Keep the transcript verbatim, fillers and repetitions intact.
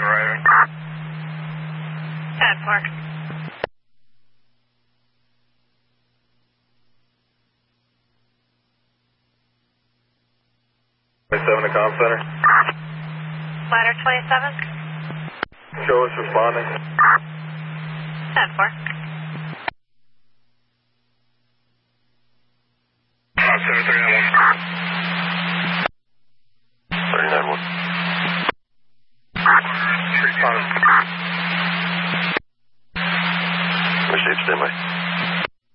arriving. ten four. twenty-seven to comm center. Ladder twenty-seven. Show us responding. ten four. seven thirty-nine one. thirty-nine one. Responding. Receive standby.